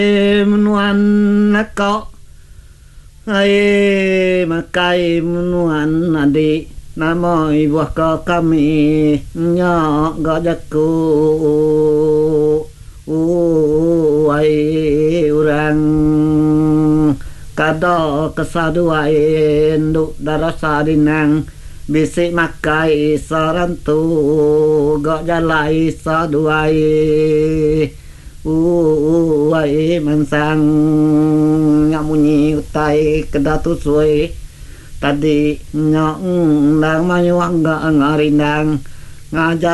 menuan nako ai makai menuan adik nama ibu kami nyak gajaku ai urang kado kesaduai nduk darasa dinang bisik makai sarantu gak jalai saduai ai mansang ngamunyi utai kedatu suai tadi nyok nang mayuang gak ngarindang ngajar